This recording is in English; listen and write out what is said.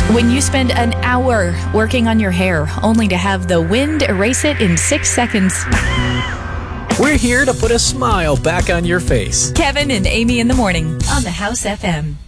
When you spend an hour working on your hair, only to have the wind erase it in 6 seconds. We're here to put a smile back on your face. Kevin and Amy in the morning on the House FM.